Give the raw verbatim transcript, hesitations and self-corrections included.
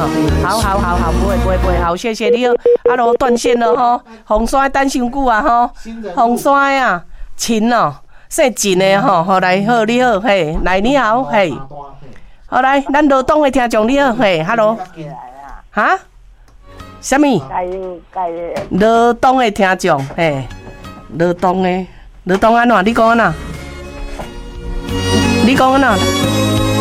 好好好好，不会不会不会，好，谢谢你哦。啊喽，断线了吼，红山等伤久啊吼，红山啊，秦哦，姓秦的吼，好来好你好，嘿，来你好，嘿，好来，咱罗东的听众你好，嘿 ，hello， 哈？什么？罗东的听众，嘿，罗东的，罗东安怎？你讲安怎？你讲安怎？